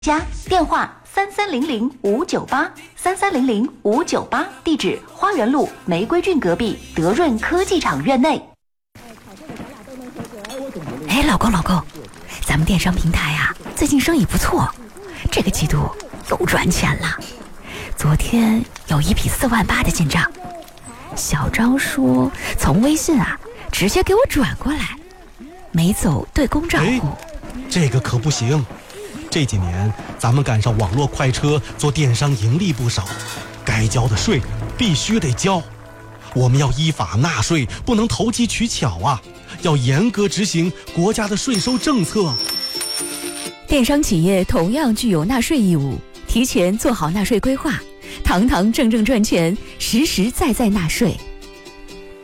加电话3300-598，3300-598，地址花园路玫瑰郡隔壁德润科技厂院内。 哎，老公，咱们电商平台啊，最近生意不错，这个季度又赚钱了。昨天有一笔4万8的进账，小张说从微信啊直接给我转过来，没走对公账户。 这个可不行。这几年咱们赶上网络快车，做电商盈利不少，该交的税必须得交。我们要依法纳税，不能投机取巧啊，要严格执行国家的税收政策。 电商企业同样具有纳税义务，提前做好纳税规划，堂堂正正赚钱，实实在在纳税。